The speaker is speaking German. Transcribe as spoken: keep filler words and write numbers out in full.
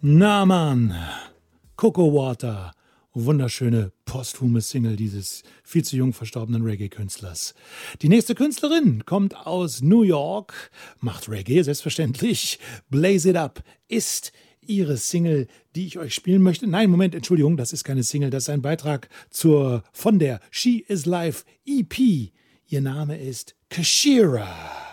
Na Mann, Coco Water, wunderschöne posthume Single dieses viel zu jung verstorbenen Reggae-Künstlers. Die nächste Künstlerin kommt aus New York, macht Reggae selbstverständlich. Blaze It Up ist ihre Single, die ich euch spielen möchte. Nein, Moment, Entschuldigung, das ist keine Single, das ist ein Beitrag zur von der She Is Life E P. Ihr Name ist Kashira.